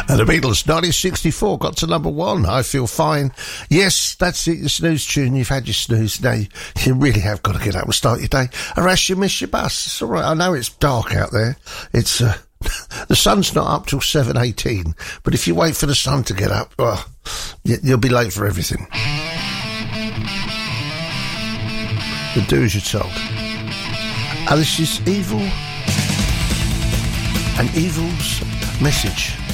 And the Beatles, 1964, got to number one. I Feel Fine. Yes, that's it, your snooze tune. You've had your snooze. Now you really have got to get up and start your day. Or else you miss your bus. It's all right. I know it's dark out there. It's the sun's not up till 7:18. But if you wait for the sun to get up, you'll be late for everything. But do as you're told. And this is Evil and Evil's Message.